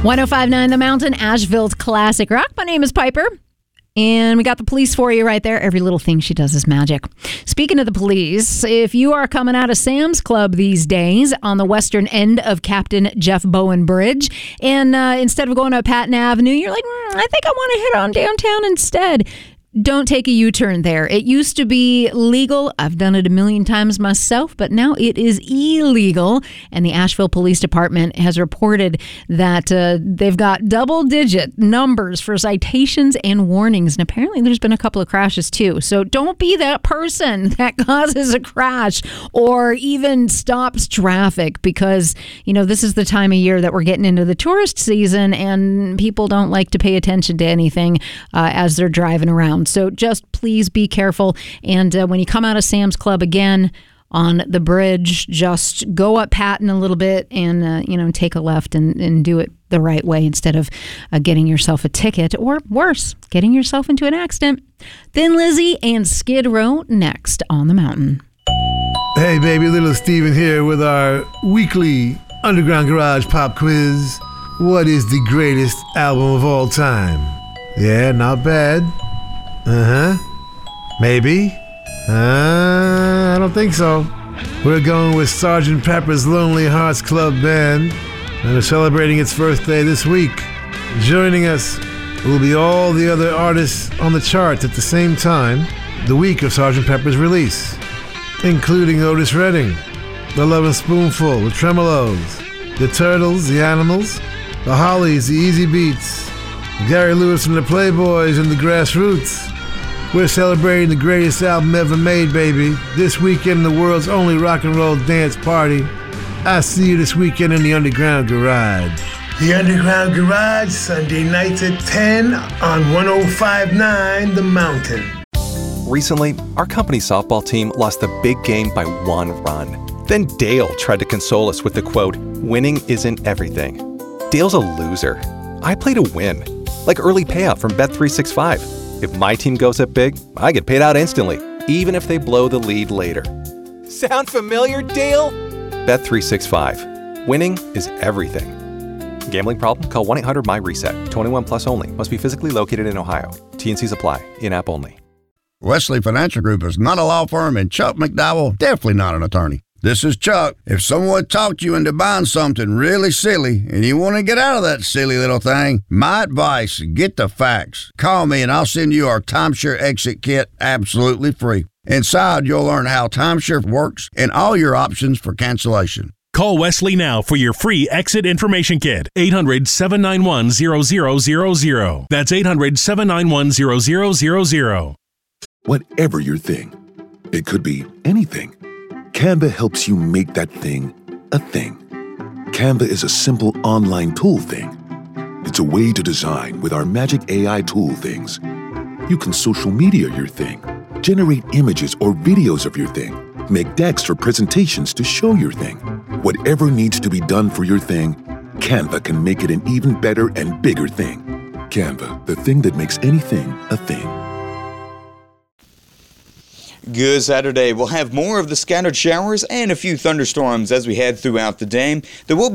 105.9 The Mountain, Asheville's classic rock. My name is Piper. And we got the police for you right there. Every little thing she does is magic. Speaking of the police, if you are coming out of Sam's Club these days on the western end of Captain Jeff Bowen Bridge, and instead of going to Patton Avenue, you're like, I think I want to hit on downtown instead. Don't take a U-turn there. It used to be legal. I've done it a million times myself, but now it is illegal. And the Asheville Police Department has reported that they've got double-digit numbers for citations and warnings. And apparently there's been a couple of crashes too. So don't be that person that causes a crash or even stops traffic, because, you know, this is the time of year that we're getting into the tourist season and people don't like to pay attention to anything as they're driving around. So just please be careful. And when you come out of Sam's Club again on the bridge, just go up Patton a little bit and, take a left and do it the right way instead of getting yourself a ticket, or worse, getting yourself into an accident. Thin Lizzy and Skid Row next on The Mountain. Hey, baby, little Steven here with our weekly Underground Garage pop quiz. What is the greatest album of all time? Yeah, not bad. Maybe. I don't think so. We're going with Sgt. Pepper's Lonely Hearts Club Band, and they're celebrating its birthday this week. Joining us will be all the other artists on the charts at the same time, the week of Sgt. Pepper's release, including Otis Redding, The Lovin' Spoonful, The Tremolos, The Turtles, The Animals, The Hollies, The Easy Beats, Gary Lewis and the Playboys, and The Grassroots. We're celebrating the greatest album ever made, baby. This weekend, the world's only rock and roll dance party. I see you this weekend in the Underground Garage. The Underground Garage, Sunday nights at 10 on 105.9 The Mountain. Recently, our company softball team lost the big game by 1 run. Then Dale tried to console us with the quote, "Winning isn't everything." Dale's a loser. I play to win, like early payout from Bet365. If my team goes up big, I get paid out instantly, even if they blow the lead later. Sound familiar, Dale? Bet365. Winning is everything. Gambling problem? Call 1-800-MY-RESET. 21 plus only. Must be physically located in Ohio. T&Cs apply. In-app only. Wesley Financial Group is not a law firm, and Chuck McDowell definitely not an attorney. This is Chuck. If someone talked you into buying something really silly and you want to get out of that silly little thing, my advice, get the facts. Call me and I'll send you our timeshare exit kit absolutely free. Inside, you'll learn how timeshare works and all your options for cancellation. Call Wesley now for your free exit information kit. 800-791-0000. That's 800-791-0000. Whatever your thing, it could be anything. Canva helps you make that thing a thing. Canva is a simple online tool thing. It's a way to design with our magic AI tool things. You can social media your thing, generate images or videos of your thing, make decks for presentations to show your thing. Whatever needs to be done for your thing, Canva can make it an even better and bigger thing. Canva, the thing that makes anything a thing. Good Saturday. We'll have more of the scattered showers and a few thunderstorms as we head throughout the day. There will be